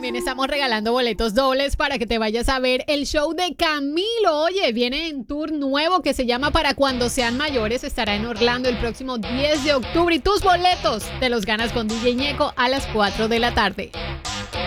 también estamos regalando boletos dobles para que te vayas a ver el show de Camilo. Oye, viene en tour nuevo que se llama Para Cuando Sean Mayores. Estará en Orlando el próximo 10 de octubre y tus boletos te los ganas con DJ Ñeco a las 4 de la tarde.